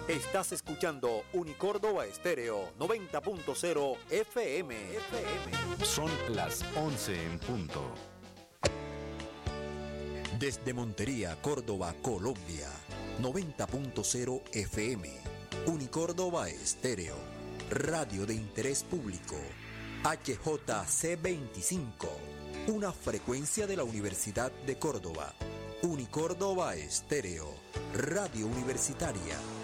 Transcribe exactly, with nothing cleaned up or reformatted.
Estás escuchando Unicórdoba Estéreo noventa punto cero F M. F M. Son las once en punto. Desde Montería, Córdoba, Colombia, noventa punto cero F M. Unicórdoba Estéreo, radio de interés público. H J C veinticinco, una frecuencia de la Universidad de Córdoba. Unicórdoba Estéreo, radio universitaria.